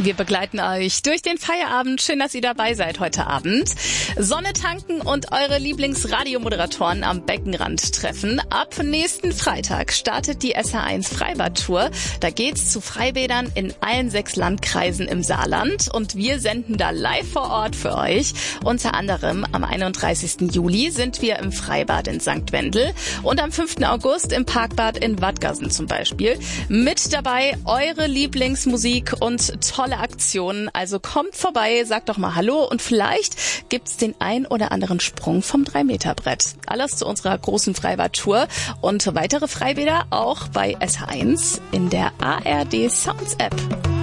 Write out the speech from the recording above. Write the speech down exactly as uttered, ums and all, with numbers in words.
Wir begleiten euch durch den Feierabend. Schön, dass ihr dabei seid heute Abend. Sonne tanken und eure Lieblingsradiomoderatoren am Beckenrand treffen. Ab nächsten Freitag startet die S H eins Freibad-Tour. Da geht's zu Freibädern in allen sechs Landkreisen im Saarland. Und wir senden da live vor Ort für euch. Unter anderem am einunddreißigsten Juli sind wir im Freibad in Sankt Wendel und am fünften August im Parkbad in Wadgassen zum Beispiel. Mit dabei eure Lieblingsmusik und tolle Aktionen. Also kommt vorbei, sagt doch mal Hallo und vielleicht gibt's den ein oder anderen Sprung vom drei Meter Brett. Alles zu unserer großen Freibad-Tour und weitere Freibäder auch bei S H eins in der A R D Sounds App.